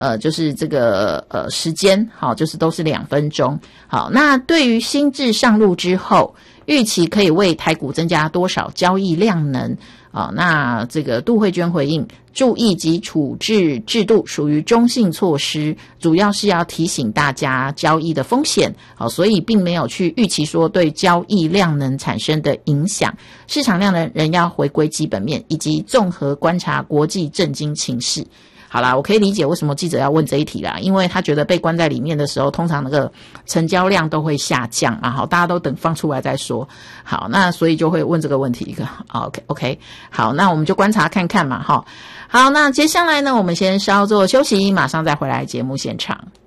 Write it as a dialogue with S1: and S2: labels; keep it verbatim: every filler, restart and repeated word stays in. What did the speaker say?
S1: 呃，就是这个呃时间，好，就是都是两分钟。好，那对于新制上路之后，预期可以为台股增加多少交易量能？啊，那这个杜慧娟回应，注意及处置制度属于中性措施，主要是要提醒大家交易的风险，好，所以并没有去预期说对交易量能产生的影响，市场量能仍要回归基本面，以及综合观察国际政经情势。好啦，我可以理解为什么记者要问这一题啦，因为他觉得被关在里面的时候，通常那个成交量都会下降嘛，好，大家都等放出来再说。好，那所以就会问这个问题一个。OK OK， 好，那我们就观察看看嘛，哈。好，那接下来呢，我们先稍作休息，马上再回来节目现场。